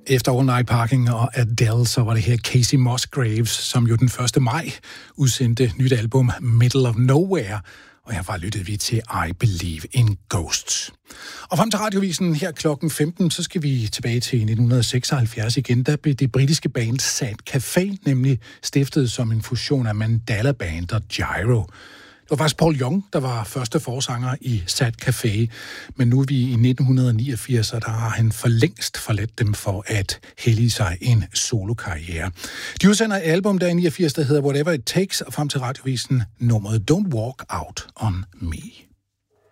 Efter All Night Parking og Adele, så var det her Casey Musgraves, som jo den 1. maj udsendte nyt album Middle of Nowhere. Og herfra lyttede vi til I Believe in Ghosts. Og frem til radiovisen her klokken 15, så skal vi tilbage til 1976 igen. Der blev det britiske band Sad Café nemlig stiftet som en fusion af Mandala Band og Gyro. Det var faktisk Paul Young, der var første forsanger i Sad Café, men nu er vi i 1989, og der har han for længst forladt dem for at hellige sig en solokarriere. De udsender et album der i 89, der hedder Whatever It Takes, og frem til radiovisen nummeret Don't Walk Out on Me.